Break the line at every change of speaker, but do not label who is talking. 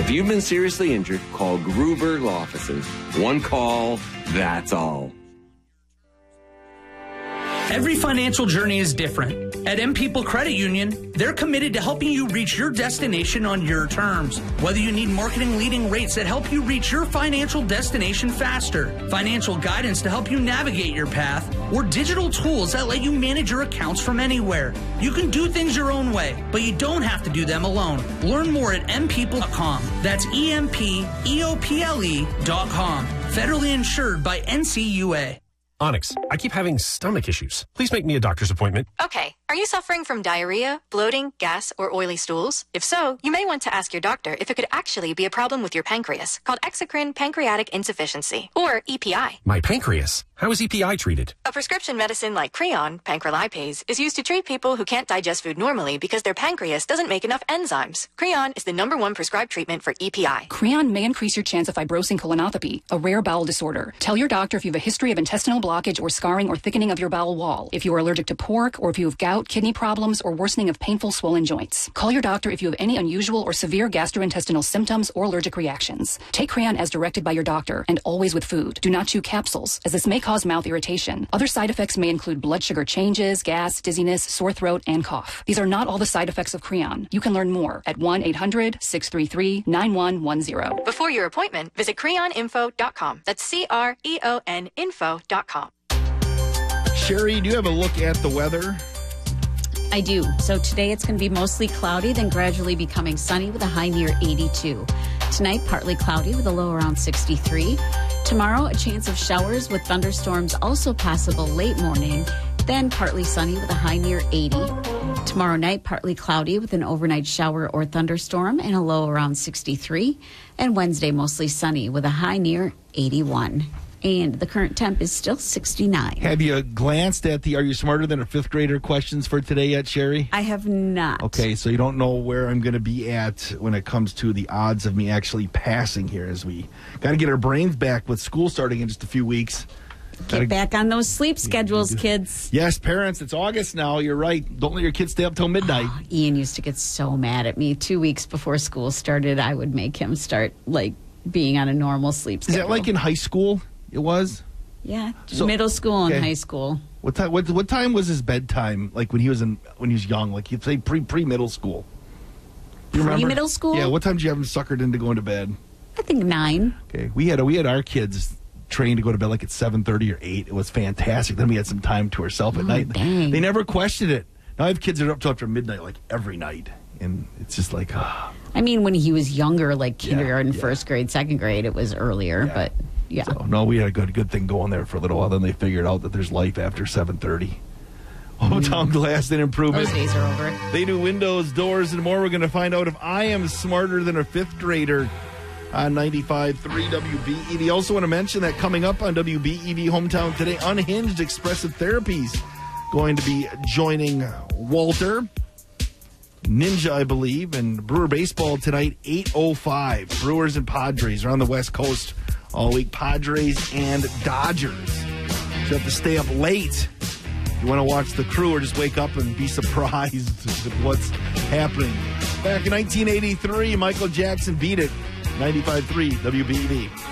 If you've been seriously injured, call Gruber Law Offices. One call, that's all.
Every financial journey is different. At M People Credit Union, they're committed to helping you reach your destination on your terms. Whether you need marketing leading rates that help you reach your financial destination faster, financial guidance to help you navigate your path, or digital tools that let you manage your accounts from anywhere. You can do things your own way, but you don't have to do them alone. Learn more at mpeople.com. That's EMPEOPLE.com. Federally insured by NCUA.
Onyx, I keep having stomach issues. Please make me a doctor's appointment.
Okay. Are you suffering from diarrhea, bloating, gas, or oily stools? If so, you may want to ask your doctor if it could actually be a problem with your pancreas, called exocrine pancreatic insufficiency, or EPI.
My pancreas? How is EPI treated?
A prescription medicine like Creon, pancrelipase, is used to treat people who can't digest food normally because their pancreas doesn't make enough enzymes. Creon is the #1 prescribed treatment for EPI.
Creon may increase your chance of fibrosing colonopathy, a rare bowel disorder. Tell your doctor if you have a history of intestinal blockage or scarring or thickening of your bowel wall, if you are allergic to pork, or if you have gout, kidney problems, or worsening of painful swollen joints. Call your doctor if you have any unusual or severe gastrointestinal symptoms or allergic reactions. Take Creon as directed by your doctor and always with food. Do not chew capsules, as this may cause mouth irritation. Other side effects may include blood sugar changes, gas, dizziness, sore throat, and cough. These are not all the side effects of Creon. You can learn more at 1-800-633-9110.
Before your appointment, visit creoninfo.com. That's CREON info.com.
Sherry, do you have a look at the weather?
I do. So today it's going to be mostly cloudy, then gradually becoming sunny with a high near 82. Tonight, partly cloudy with a low around 63. Tomorrow, a chance of showers with thunderstorms also possible late morning, then partly sunny with a high near 80. Tomorrow night, partly cloudy with an overnight shower or thunderstorm and a low around 63. And Wednesday, mostly sunny with a high near 81. And the current temp is still 69.
Have you glanced at the Are You Smarter Than a Fifth Grader questions for today yet, Sherry?
I have not.
Okay, so you don't know where I'm going to be at when it comes to the odds of me actually passing here, as we got to get our brains back with school starting in just a few weeks.
Get back on those sleep schedules, kids.
Yes, parents, it's August now. You're right. Don't let your kids stay up till midnight.
Oh, Ian used to get so mad at me. 2 weeks before school started, I would make him start, being on a normal sleep schedule.
Is that like in high school? It was?
Yeah, so, middle school and high school.
What time was his bedtime? Like when he was young, like you'd say pre-middle school.
Pre-middle school?
Yeah. What time did you have him suckered into going to bed?
I think 9.
Okay, we had our kids trained to go to bed like at 7:30 or 8. It was fantastic. Then we had some time to ourselves at night.
Dang.
They never questioned it. Now I have kids that are up till after midnight, like every night, and it's just like.
I mean, when he was younger, like kindergarten, first grade, second grade, it was earlier, but. Yeah.
So, no, we had a good thing going there for a little while. Then they figured out that there's life after 7:30. Hometown Glass and Improvement.
Those days are over.
They do windows, doors, and more. We're going to find out if I am smarter than a fifth grader on 95.3 WBEV. Also want to mention that coming up on WBEV Hometown today, Unhinged Expressive Therapies going to be joining Walter Ninja, I believe, and Brewer Baseball tonight, 8:05. Brewers and Padres are on the West Coast all week. Padres and Dodgers. So you have to stay up late. You want to watch the Crew or just wake up and be surprised with what's happening. Back in 1983, Michael Jackson beat it. 95.3 WBEV.